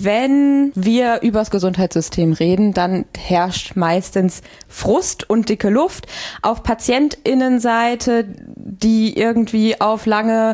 Wenn wir übers Gesundheitssystem reden, dann herrscht meistens Frust und dicke Luft auf PatientInnenseite, die irgendwie auf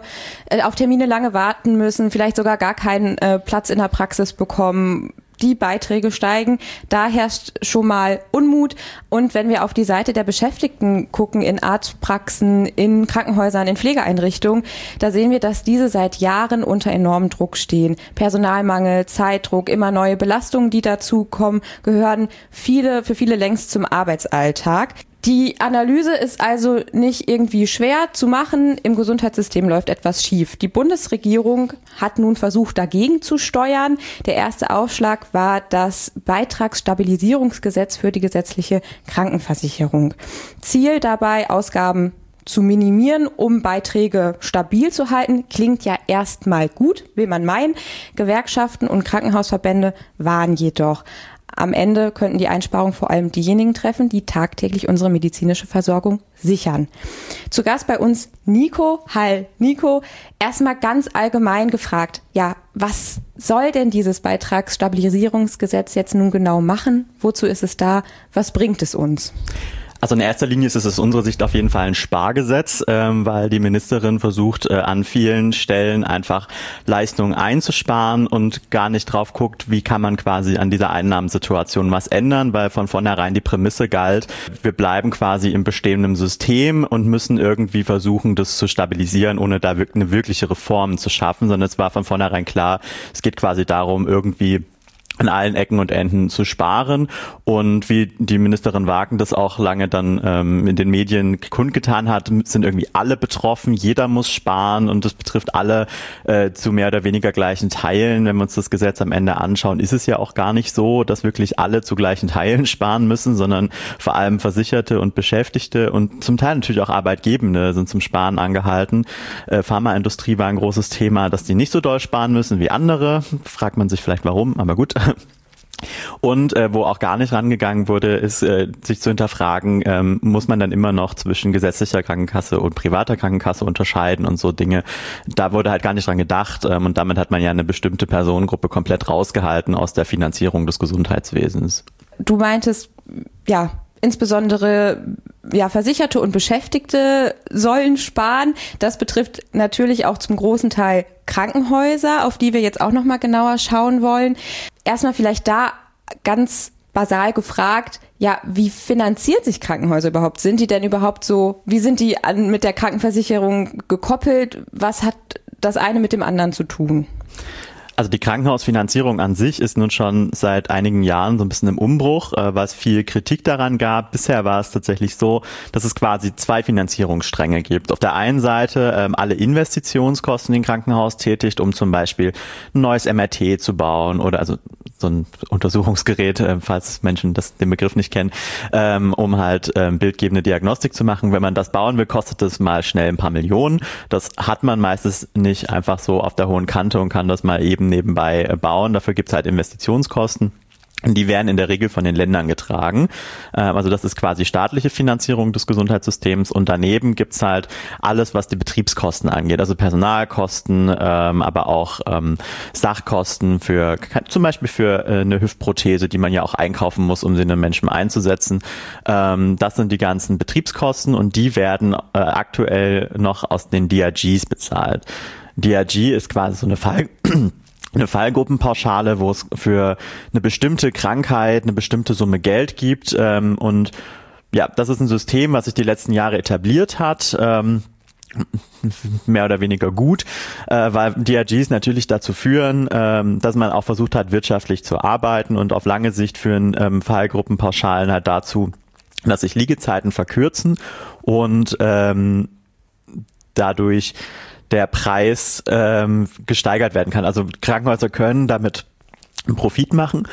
Termine lange warten müssen, vielleicht sogar gar keinen Platz in der Praxis bekommen. Die Beiträge steigen, da herrscht schon mal Unmut. Und wenn wir auf die Seite der Beschäftigten gucken, in Arztpraxen, in Krankenhäusern, in Pflegeeinrichtungen, da sehen wir, dass diese seit Jahren unter enormem Druck stehen. Personalmangel, Zeitdruck, immer neue Belastungen, die dazukommen, gehören für viele längst zum Arbeitsalltag. Die Analyse ist also nicht irgendwie schwer zu machen. Im Gesundheitssystem läuft etwas schief. Die Bundesregierung hat nun versucht, dagegen zu steuern. Der erste Aufschlag war das Beitragsstabilisierungsgesetz für die gesetzliche Krankenversicherung. Ziel dabei, Ausgaben zu minimieren, um Beiträge stabil zu halten. Klingt ja erstmal gut, will man meinen. Gewerkschaften und Krankenhausverbände waren jedoch: Am Ende könnten die Einsparungen vor allem diejenigen treffen, die tagtäglich unsere medizinische Versorgung sichern. Zu Gast bei uns Nico. Hi Nico. Erstmal ganz allgemein gefragt, ja, was soll denn dieses Beitragsstabilisierungsgesetz jetzt nun genau machen? Wozu ist es da? Was bringt es uns? Also in erster Linie ist es aus unserer Sicht auf jeden Fall ein Spargesetz, weil die Ministerin versucht, an vielen Stellen einfach Leistungen einzusparen und gar nicht drauf guckt, wie kann man quasi an dieser Einnahmensituation was ändern, weil von vornherein die Prämisse galt, wir bleiben quasi im bestehenden System und müssen irgendwie versuchen, das zu stabilisieren, ohne da eine wirkliche Reform zu schaffen, sondern es war von vornherein klar, es geht quasi darum, irgendwie an allen Ecken und Enden zu sparen. Und wie die Ministerin Wagen das auch lange dann in den Medien kundgetan hat, sind irgendwie alle betroffen, jeder muss sparen und das betrifft alle zu mehr oder weniger gleichen Teilen. Wenn wir uns das Gesetz am Ende anschauen, ist es ja auch gar nicht so, dass wirklich alle zu gleichen Teilen sparen müssen, sondern vor allem Versicherte und Beschäftigte und zum Teil natürlich auch Arbeitgebende sind zum Sparen angehalten. Pharmaindustrie war ein großes Thema, dass die nicht so doll sparen müssen wie andere. Fragt man sich vielleicht warum, aber gut. Und wo auch gar nicht rangegangen wurde, ist sich zu hinterfragen, muss man dann immer noch zwischen gesetzlicher Krankenkasse und privater Krankenkasse unterscheiden und so Dinge. Da wurde halt gar nicht dran gedacht und damit hat man ja eine bestimmte Personengruppe komplett rausgehalten aus der Finanzierung des Gesundheitswesens. Du meintest, ja, insbesondere Versicherte und Beschäftigte sollen sparen. Das betrifft natürlich auch zum großen Teil Krankenhäuser, auf die wir jetzt auch noch mal genauer schauen wollen. Erstmal vielleicht da ganz basal gefragt, ja, wie finanzieren sich Krankenhäuser überhaupt? Sind die denn überhaupt so, wie sind die mit der Krankenversicherung gekoppelt? Was hat das eine mit dem anderen zu tun? Also die Krankenhausfinanzierung an sich ist nun schon seit einigen Jahren so ein bisschen im Umbruch, weil es viel Kritik daran gab. Bisher war es tatsächlich so, dass es quasi zwei Finanzierungsstränge gibt. Auf der einen Seite alle Investitionskosten, die ein Krankenhaus tätigt, um zum Beispiel ein neues MRT zu bauen oder also so ein Untersuchungsgerät, falls Menschen den Begriff nicht kennen, um halt bildgebende Diagnostik zu machen. Wenn man das bauen will, kostet das mal schnell ein paar Millionen. Das hat man meistens nicht einfach so auf der hohen Kante und kann das mal eben nebenbei bauen. Dafür gibt es halt Investitionskosten. Die werden in der Regel von den Ländern getragen. Also das ist quasi staatliche Finanzierung des Gesundheitssystems und daneben gibt's halt alles, was die Betriebskosten angeht, also Personalkosten, aber auch Sachkosten zum Beispiel für eine Hüftprothese, die man ja auch einkaufen muss, um sie einem Menschen einzusetzen. Das sind die ganzen Betriebskosten und die werden aktuell noch aus den DRGs bezahlt. DRG ist quasi so eine Fallgruppenpauschale, wo es für eine bestimmte Krankheit eine bestimmte Summe Geld gibt. Und ja, das ist ein System, was sich die letzten Jahre etabliert hat. Mehr oder weniger gut, weil DRGs natürlich dazu führen, dass man auch versucht hat, wirtschaftlich zu arbeiten und auf lange Sicht führen Fallgruppenpauschalen halt dazu, dass sich Liegezeiten verkürzen und dadurch der Preis gesteigert werden kann. Also Krankenhäuser können damit einen Profit machen.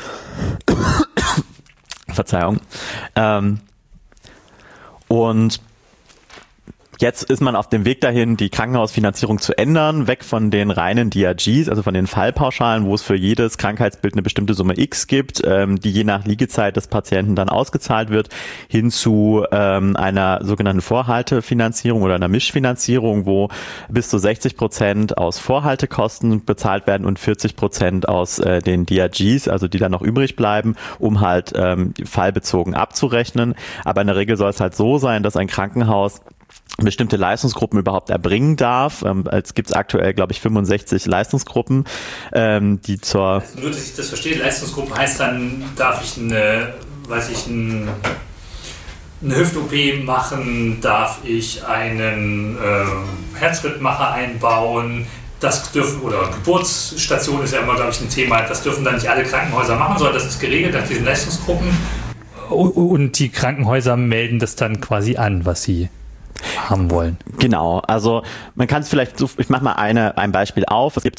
Verzeihung. Und Jetzt ist man auf dem Weg dahin, die Krankenhausfinanzierung zu ändern, weg von den reinen DRGs, also von den Fallpauschalen, wo es für jedes Krankheitsbild eine bestimmte Summe X gibt, die je nach Liegezeit des Patienten dann ausgezahlt wird, hin zu einer sogenannten Vorhaltefinanzierung oder einer Mischfinanzierung, wo bis zu 60% aus Vorhaltekosten bezahlt werden und 40% aus den DRGs, also die dann noch übrig bleiben, um halt fallbezogen abzurechnen. Aber in der Regel soll es halt so sein, dass ein Krankenhaus bestimmte Leistungsgruppen überhaupt erbringen darf. Es gibt aktuell, glaube ich, 65 Leistungsgruppen, die zur... Also nur, dass ich das verstehe, Leistungsgruppe heißt dann, darf ich eine Hüft-OP machen, darf ich einen Herzschrittmacher einbauen, das dürfen, oder Geburtsstation ist ja immer, glaube ich, ein Thema, das dürfen dann nicht alle Krankenhäuser machen, sondern das ist geregelt nach diesen Leistungsgruppen. Und die Krankenhäuser melden das dann quasi an, was sie haben wollen. Genau, also man kann es vielleicht, ich mache mal ein Beispiel auf. Es gibt